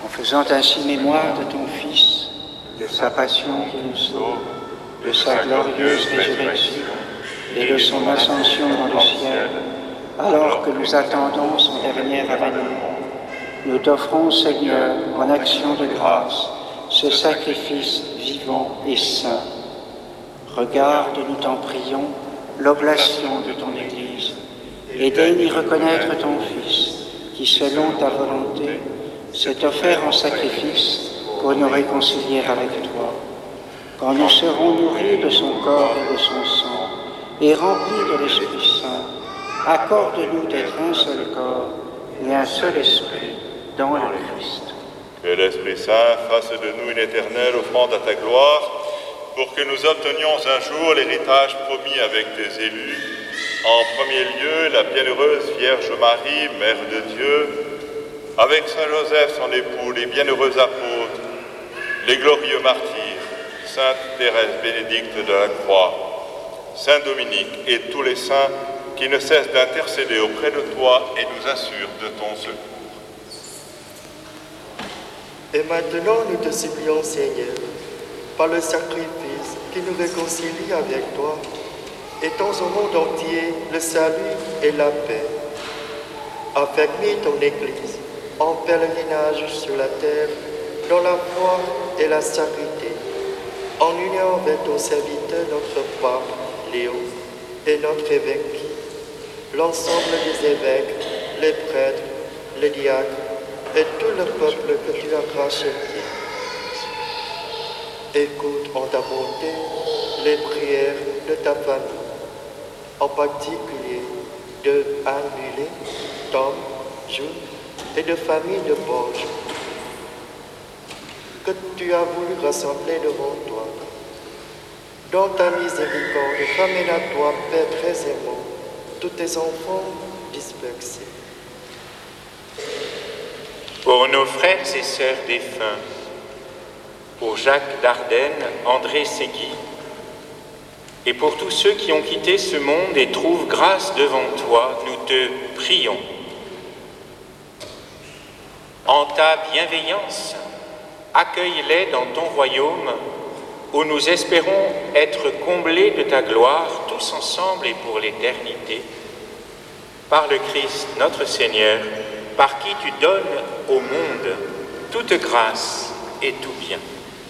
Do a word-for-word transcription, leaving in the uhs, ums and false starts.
en faisant ainsi mémoire de ton Fils, de sa passion qui nous sauve, de sa glorieuse résurrection et de son ascension dans le ciel, alors que nous attendons son dernier avènement, nous t'offrons, Seigneur, en action de grâce, ce sacrifice vivant et saint. Regarde, nous t'en prions, l'oblation de ton Église, et daigne y reconnaître ton Fils, qui, selon ta volonté, s'est offert en sacrifice pour nous réconcilier avec toi. Quand nous serons nourris de son corps et de son sang, et remplis de l'Esprit Saint, accorde-nous d'être un seul corps et un seul esprit dans le Christ. Que l'Esprit Saint fasse de nous une éternelle offrande à ta gloire, pour que nous obtenions un jour l'héritage promis avec tes élus. En premier lieu, la bienheureuse Vierge Marie, Mère de Dieu, avec Saint Joseph, son époux, les bienheureux apôtres, les glorieux martyrs, Sainte Thérèse Bénédicte de la Croix, Saint Dominique et tous les saints qui ne cessent d'intercéder auprès de toi et nous assurent de ton secours. Et maintenant, nous te supplions, Seigneur, par le sacrifice qui nous réconcilie avec toi, étends au monde entier le salut et la paix. Affermis ton Église en pèlerinage sur la terre, dans la foi et la charité, en union avec ton serviteur, notre pape Léo, et notre évêque, l'ensemble des évêques, les prêtres, les diacres, et tout le peuple que tu as racheté. Écoute en ta bonté les prières de ta famille, en particulier de Anne Mullet, Tom, Jules et de famille de Borges, que tu as voulu rassembler devant toi. Dans ta miséricorde, ramène à toi, Père très aimant, tous tes enfants dispersés. Pour nos frères et sœurs défunts, pour Jacques Dardenne, André Ségui, et pour tous ceux qui ont quitté ce monde et trouvent grâce devant toi, nous te prions. En ta bienveillance, accueille-les dans ton royaume, où nous espérons être comblés de ta gloire, tous ensemble et pour l'éternité, par le Christ notre Seigneur, par qui tu donnes au monde toute grâce et tout bien.